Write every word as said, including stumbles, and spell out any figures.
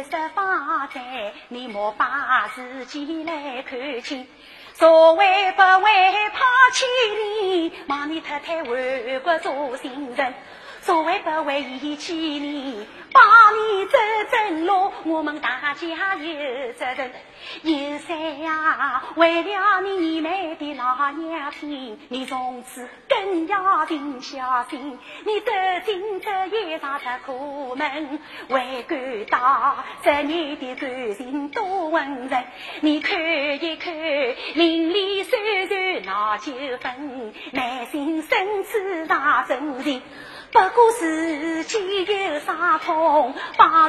三十方载，你莫把自己来看清。所谓不为抛弃你，望你太太回国做新人。所谓不为遗弃你，帮你走正路，我们大家有责任。有谁呀？为了你你妹的老娘亲，你从此更要定小心。你走进这一场的苦门，会感到这你的感情多温润。你看一看，邻里虽然闹纠纷，内心深处大真情。不过自己有伤痛，把